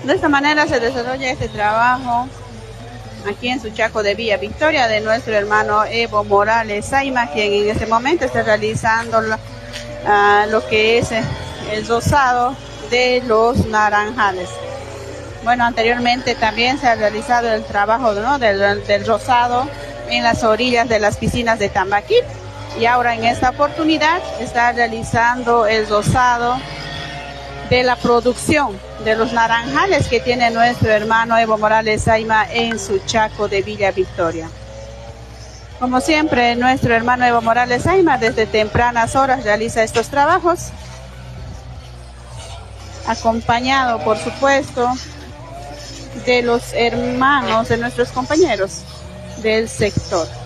De esta manera se desarrolla este trabajo aquí en Suchaco de Villa Victoria de nuestro hermano Evo Morales Saima, quien en este momento está realizando lo que es el rosado de los naranjales. Bueno, anteriormente también se ha realizado el trabajo, ¿no?, del rosado en las orillas de las piscinas de Tambaquí, y ahora en esta oportunidad está realizando el rosado de la producción de los naranjales que tiene nuestro hermano Evo Morales Saima en Suchaco de Villa Victoria. Como siempre, nuestro hermano Evo Morales Saima desde tempranas horas realiza estos trabajos, acompañado, por supuesto, de los hermanos de nuestros compañeros del sector.